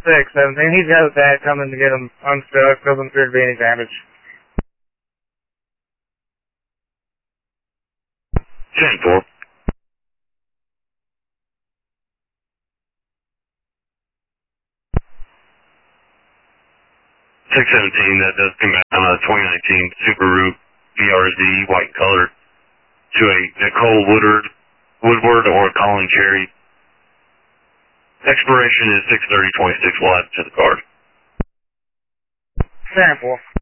617. He's got his dad coming to get him unstuck. Doesn't appear to be any damage. 10-4. That does come back on a 2019 Subaru BRZ white color to a Nicole Woodward or Colin Cherry. Expiration is 6/30/26. We'll add it to the card. 10-4.